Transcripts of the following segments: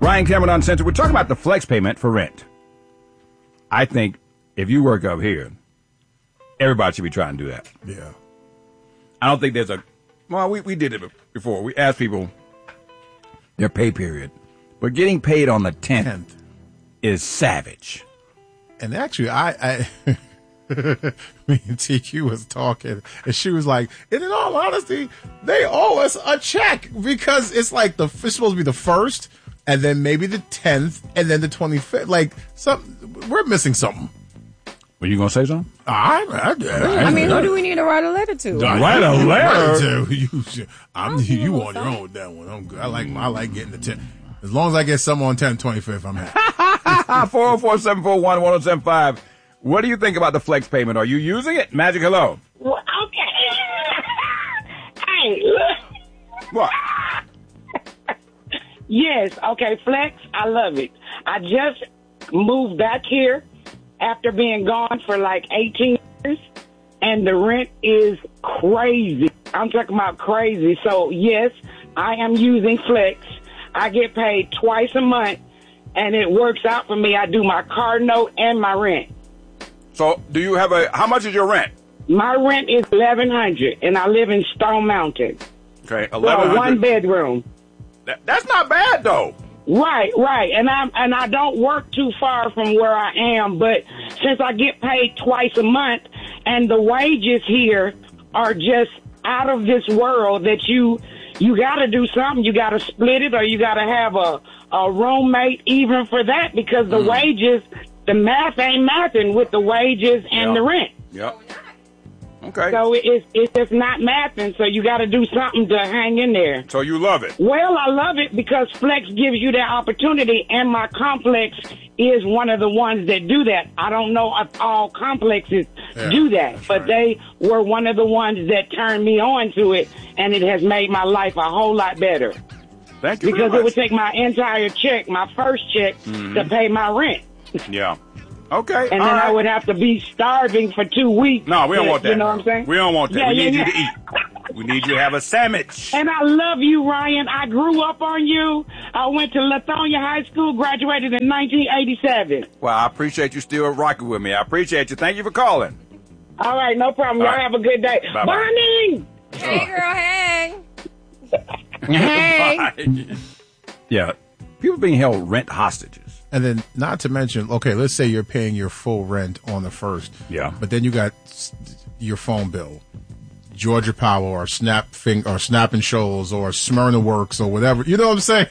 Ryan Cameron Uncensored. We're talking about the flex payment for rent. I think if you work up here, everybody should be trying to do that. Yeah. I don't think there's we did it before. We asked people their pay period. But getting paid on the 10th is savage. And actually, I me and TQ was talking, and she was like, and in all honesty, they owe us a check because it's like it's supposed to be the 1st, and then maybe the 10th, and then the 25th. Like, we're missing something. Were you going to say something? I mean, who do we need to write a letter to? Write a letter to? You on your own with that one. I'm good. I like getting the 10th. As long as I get some on 10th, 25th, I'm happy. 404-741-1075. What do you think about the flex payment? Are you using it? Magic, hello. Well, okay. Hey, look. What? Yes, okay, flex, I love it. I just moved back here after being gone for like 18 years, and the rent is crazy. I'm talking about crazy. So, yes, I am using flex. I get paid twice a month, and it works out for me. I do my car note and my rent. So, do you have how much is your rent? My rent is $1,100, and I live in Stone Mountain. Okay, $1,100. So, 1 bedroom. That's not bad, though. Right. And I don't work too far from where I am, but since I get paid twice a month, and the wages here are just out of this world, that you got to do something. You got to split it, or you got to have a roommate even for that, because the wages, the math ain't mathing with the wages and the rent. Yep. Okay. So it's just not mathing, so you got to do something to hang in there. So you love it? Well, I love it because Flex gives you that opportunity, and my complex is one of the ones that do that. I don't know if all complexes do that, but they were one of the ones that turned me on to it, and it has made my life a whole lot better. Thank you. Because it would take my entire check, my first check, to pay my rent. Yeah. Okay. And then I would have to be starving for 2 weeks. No, we don't want that. You know what I'm saying? We don't want that. Yeah, we need you to eat. We need you to have a sandwich. And I love you, Ryan. I grew up on you. I went to Lithonia High School, graduated in 1987. Well, I appreciate you still rocking with me. I appreciate you. Thank you for calling. All right, no problem. Y'all have a good day. Bye-bye. Bonnie! Hey, girl, hey. Hey. Yeah. People being held rent hostages. And then, not to mention, okay, let's say you're paying your full rent on the 1st. Yeah. But then you got your phone bill, Georgia Power or Snap and Shoals or Smyrna Works or whatever. You know what I'm saying?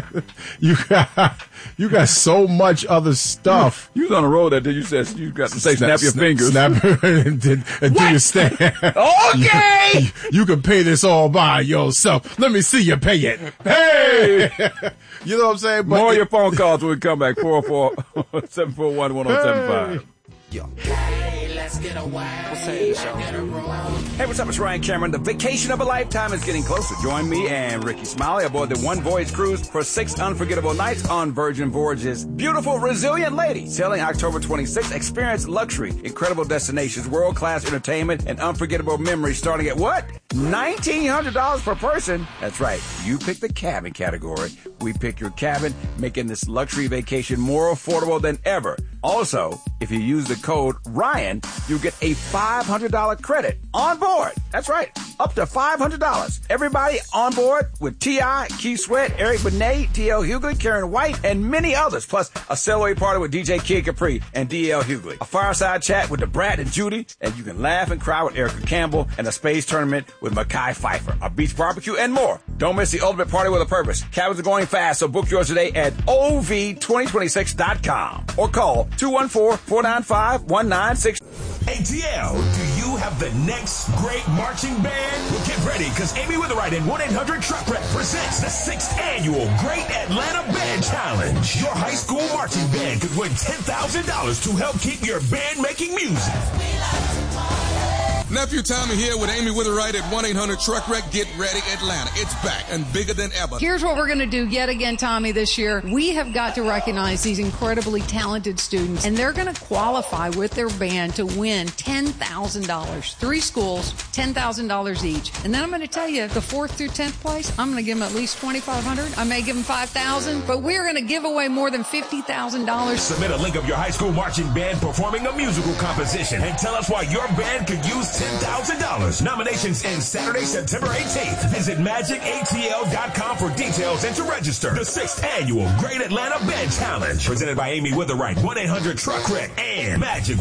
you got so much other stuff. You was on the road that day. You said you got to say snap your fingers. Snap and do your stand. Okay. You can pay this all by yourself. Let me see you pay it. Hey. You know what I'm saying? But more of your phone calls when we come back. 404-741-1075. Yo. Hey, let's get a wild. Hey, what's up? It's Ryan Cameron. The vacation of a lifetime is getting closer. Join me and Ricky Smiley aboard the One Voyage Cruise for 6 unforgettable nights on Virgin Voyages. Beautiful, resilient lady. Sailing October 26th. Experience luxury, incredible destinations, world-class entertainment, and unforgettable memories starting at what? $1,900 per person. That's right. You pick the cabin category. We pick your cabin, making this luxury vacation more affordable than ever. Also, if you use the code RYAN, you get a $500 credit on board. That's right. Up to $500. Everybody on board with T.I., Keith Sweat, Eric Benet, D.L. Hughley, Karen White, and many others. Plus a celebrity party with DJ Kid Capri and D.L. Hughley. A fireside chat with the Brad and Judy. And you can laugh and cry with Erica Campbell. And a space tournament with Mekhi Phifer. A beach barbecue and more. Don't miss the ultimate party with a purpose. Cabins are going fast, so book yours today at ov2026.com. Or call 214-495-1960. Hey, TL, do you have the next great marching band? Well, get ready, because Amy Witherite and 1-800-TRUCK-REP presents the 6th annual Great Atlanta Band Challenge. Your high school marching band could win $10,000 to help keep your band making music. Nephew Tommy here with Amy Witherite at 1-800-TRUCK-WRECK. Get ready, Atlanta. It's back and bigger than ever. Here's what we're going to do yet again, Tommy, this year. We have got to recognize these incredibly talented students, and they're going to qualify with their band to win $10,000. 3 schools, $10,000 each. And then I'm going to tell you, the 4th through 10th place, I'm going to give them at least $2,500. I may give them $5,000, but we're going to give away more than $50,000. Submit a link of your high school marching band performing a musical composition and tell us why your band could use $10,000. Nominations end Saturday, September 18th. Visit magicatl.com for details and to register. The 6th annual Great Atlanta Band Challenge. Presented by Amy Witherite, 1-800-TRUCK-WRECK, and Magic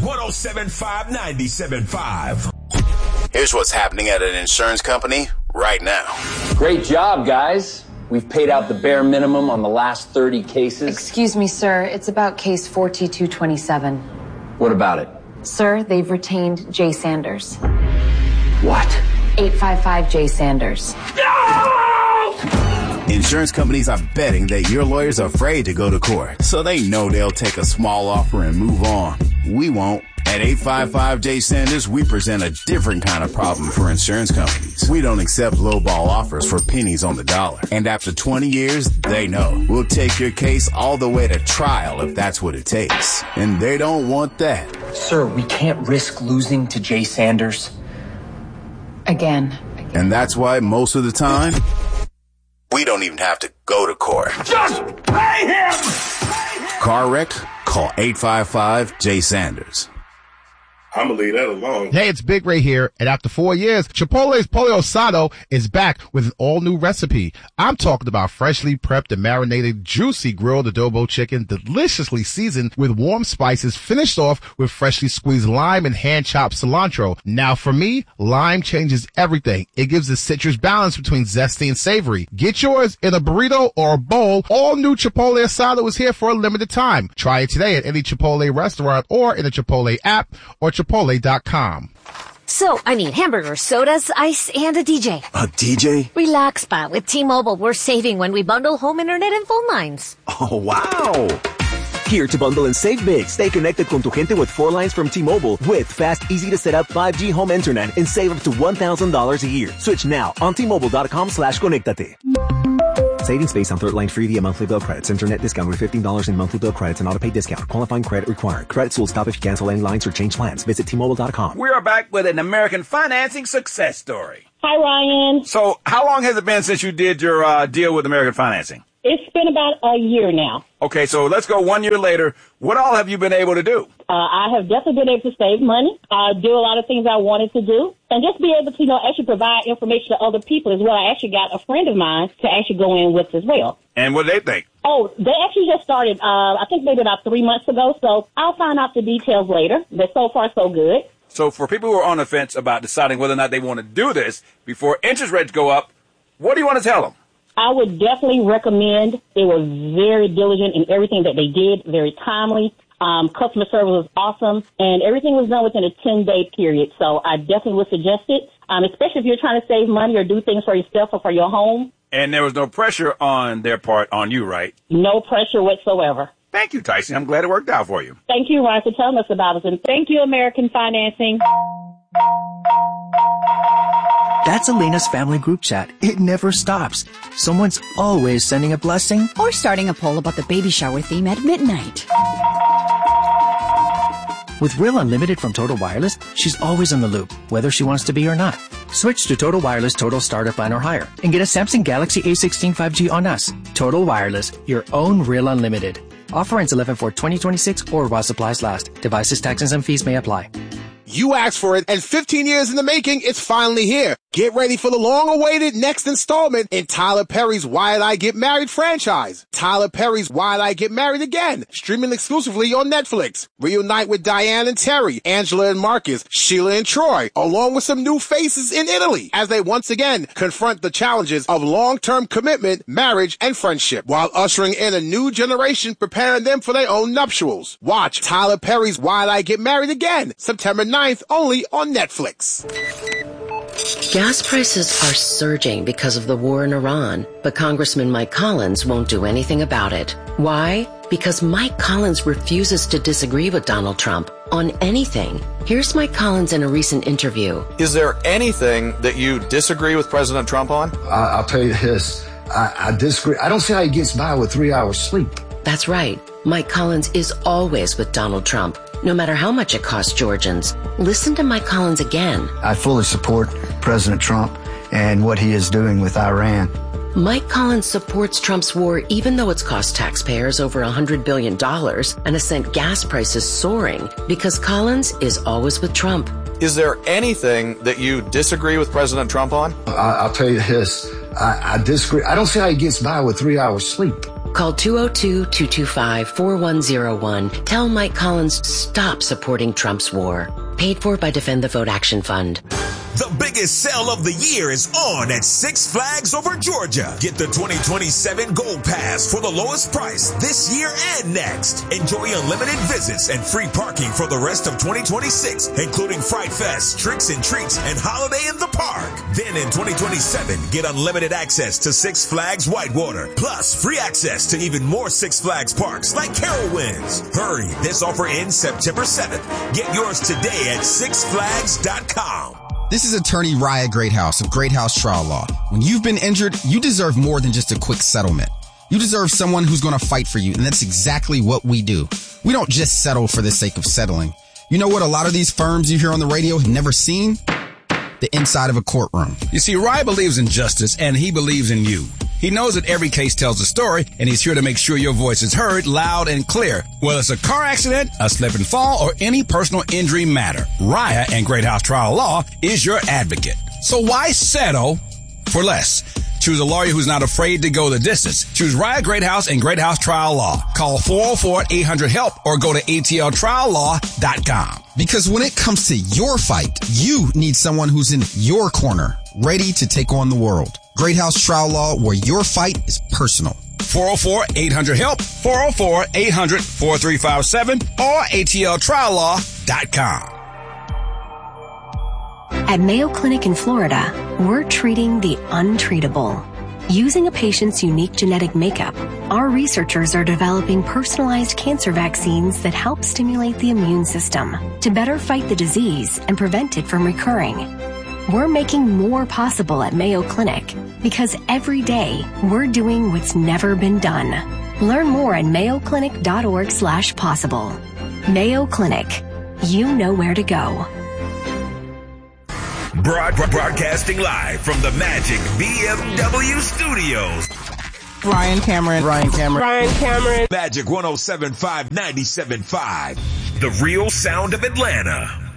107.5 Here's what's happening at an insurance company right now. Great job, guys. We've paid out the bare minimum on the last 30 cases. Excuse me, sir. It's about case 42227. What about it? Sir, they've retained Jay Sanders. What? 855 Jay Sanders. No! Insurance companies are betting that your lawyers are afraid to go to court, so they know they'll take a small offer and move on. We won't. At 855 Jay Sanders, we present a different kind of problem for insurance companies. We don't accept lowball offers for pennies on the dollar. And after 20 years, they know. We'll take your case all the way to trial if that's what it takes. And they don't want that. Sir, we can't risk losing to Jay Sanders. Again. And that's why most of the time, we don't even have to go to court. Just pay him! Car wreck? Call 855 Jay Sanders. I'm gonna leave that alone. Hey, it's Big Ray here, and after 4 years, Chipotle's Pollo Asado is back with an all-new recipe. I'm talking about freshly prepped and marinated, juicy grilled adobo chicken, deliciously seasoned with warm spices, finished off with freshly squeezed lime and hand-chopped cilantro. Now, for me, lime changes everything. It gives a citrus balance between zesty and savory. Get yours in a burrito or a bowl. All-new Chipotle Asado is here for a limited time. Try it today at any Chipotle restaurant or in the Chipotle app or Chipotle.com. So, I need hamburgers, sodas, ice, and a DJ. A DJ? Relax, Pa. With T-Mobile, we're saving when we bundle home internet and phone lines. Oh, wow! Here to bundle and save big. Stay connected con tu gente with 4 lines from T-Mobile with fast, easy-to-set-up 5G home internet and save up to $1,000 a year. Switch now on T-Mobile.com/conectate. Savings based on 3rd line free via monthly bill credits. Internet discount with $15 in monthly bill credits and auto-pay discount. Qualifying credit required. Credits will stop if you cancel any lines or change plans. Visit T-Mobile.com. We are back with an American financing success story. Hi, Ryan. So how long has it been since you did your deal with American Financing? It's been about a year now. Okay, so let's go 1 year later. What all have you been able to do? I have definitely been able to save money, do a lot of things I wanted to do, and just be able to, actually provide information to other people as well. I actually got a friend of mine to actually go in with as well. And what do they think? Oh, they actually just started, I think maybe about 3 months ago, so I'll find out the details later. But so far, so good. So for people who are on the fence about deciding whether or not they want to do this before interest rates go up, what do you want to tell them? I would definitely recommend. They were very diligent in everything that they did, very timely. Customer service was awesome, and everything was done within a 10-day period. So I definitely would suggest it, especially if you're trying to save money or do things for yourself or for your home. And there was no pressure on their part on you, right? No pressure whatsoever. Thank you, Tyson. I'm glad it worked out for you. Thank you, Ryan, for telling us about us, and thank you, American Financing. That's Elena's family group chat. It never stops. Someone's always sending a blessing or starting a poll about the baby shower theme at midnight. With Real Unlimited from Total Wireless, she's always in the loop, whether she wants to be or not. Switch to Total Wireless Total Starter Plan or higher and get a Samsung Galaxy A16 5G on us. Total Wireless, your own Real Unlimited. Offer ends 11/4/2026 or while supplies last. Devices, taxes, and fees may apply. You asked for it, and 15 years in the making, it's finally here. Get ready for the long-awaited next installment in Tyler Perry's Why Did I Get Married franchise. Tyler Perry's Why Did I Get Married Again, streaming exclusively on Netflix. Reunite with Diane and Terry, Angela and Marcus, Sheila and Troy, along with some new faces in Italy, as they once again confront the challenges of long-term commitment, marriage, and friendship, while ushering in a new generation preparing them for their own nuptials. Watch Tyler Perry's Why Did I Get Married Again, September 9th, only on Netflix. Gas prices are surging because of the war in Iran, but Congressman Mike Collins won't do anything about it. Why? Because Mike Collins refuses to disagree with Donald Trump. on anything. Here's Mike Collins in a recent interview. Is there anything that you disagree with President Trump on? I'll tell you this. I disagree. I don't see how he gets by with 3 hours sleep. That's right. Mike Collins is always with Donald Trump, no matter how much it costs Georgians. Listen to Mike Collins again. I fully support President Trump and what he is doing with Iran. Mike Collins supports Trump's war even though it's cost taxpayers over $100 billion and has sent gas prices soaring because Collins is always with Trump. Is there anything that you disagree with President Trump on? I'll tell you this. I disagree. I don't see how he gets by with 3 hours sleep. Call 202-225-4101. Tell Mike Collins stop supporting Trump's war. Paid for by Defend the Vote Action Fund. The biggest sale of the year is on at Six Flags over Georgia. Get the 2027 Gold Pass for the lowest price this year and next. Enjoy unlimited visits and free parking for the rest of 2026, including Fright Fest, Tricks and Treats, and Holiday in the Park. Then in 2027, get unlimited access to Six Flags Whitewater, plus free access to even more Six Flags parks like Carowinds. Hurry, this offer ends September 7th. Get yours today at sixflags.com. This is attorney Raya Greathouse of Greathouse Trial Law. When you've been injured, you deserve more than just a quick settlement. You deserve someone who's going to fight for you, and that's exactly what we do. We don't just settle for the sake of settling. You know what a lot of these firms you hear on the radio have never seen? The inside of a courtroom. You see, Rye believes in justice, and he believes in you. He knows that every case tells a story, and he's here to make sure your voice is heard loud and clear. Whether it's a car accident, a slip and fall, or any personal injury matter, Raya and Greathouse Trial Law is your advocate. So why settle for less? Choose a lawyer who's not afraid to go the distance. Choose Raya Greathouse and Greathouse Trial Law. Call 404-800-HELP or go to atltriallaw.com. Because when it comes to your fight, you need someone who's in your corner, ready to take on the world. Greathouse Trial Law, where your fight is personal. 404-800-HELP, 404-800-4357, or atltriallaw.com. At Mayo Clinic in Florida, we're treating the untreatable. Using a patient's unique genetic makeup, our researchers are developing personalized cancer vaccines that help stimulate the immune system to better fight the disease and prevent it from recurring. We're making more possible at Mayo Clinic because every day we're doing what's never been done. Learn more at mayoclinic.org/possible. Mayo Clinic. You know where to go. Broadcasting live from the Magic BMW Studios. Ryan Cameron. Magic 107.5, 97.5. The real sound of Atlanta.